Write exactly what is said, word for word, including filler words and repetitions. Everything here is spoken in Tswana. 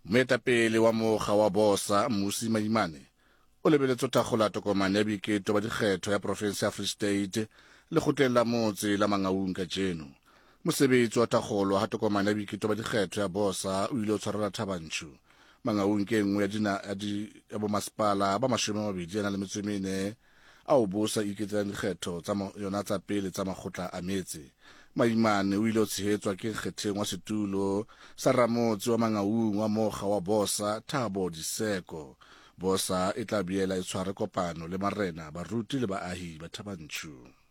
Moetapele wa mokga wa Bosa Mmusi Maimane o lebeletse thakgola tokomane ya boiketo ba dikgetho ya profense ya Free State le kgotleng la motse la Mangaung ka jeno. Mosebetsi wa thakgolo ha tokomane ya boiketo ba dikgetho ya Bosa o ile o tshwarela Thabanchu. Mangaung ke nngwe ya dina ya bomasepala ba mashome a mabedi a le metso e mene ao Bosa iketselang dikgetho tsa yona tsa pele tsa makgotla a metse. Maimane o ile o tshehetswa ke kgetheng wa setulo sa ramotse wa Mangaung wa mokga wa Bosa Thabo Diseko. Bosa e tla biela e tshware kopano le marena baruti le baahi ba Thabanchu.